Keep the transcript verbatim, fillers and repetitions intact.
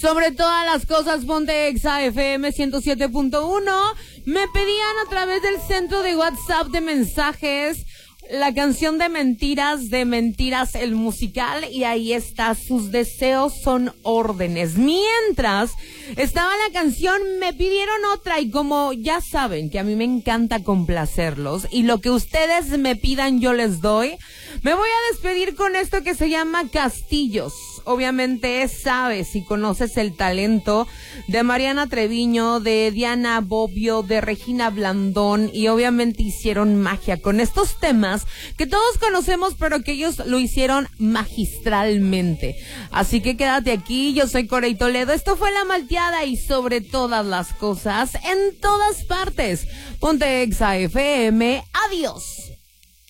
Sobre todas las cosas, ponte Exa F M ciento siete punto uno. Me pedían a través del centro de WhatsApp de mensajes la canción de Mentiras, de Mentiras, el musical, y ahí está, sus deseos son órdenes. Mientras estaba la canción, me pidieron otra, y como ya saben que a mí me encanta complacerlos, y lo que ustedes me pidan yo les doy, me voy a despedir con esto que se llama Castillos. Obviamente sabes y conoces el talento de Mariana Treviño, de Diana Bobbio, de Regina Blandón, y obviamente hicieron magia con estos temas que todos conocemos, pero que ellos lo hicieron magistralmente. Así que quédate aquí, yo soy Corey Toledo, esto fue La Malteada, y sobre todas las cosas, en todas partes, ponte Exa F M, adiós.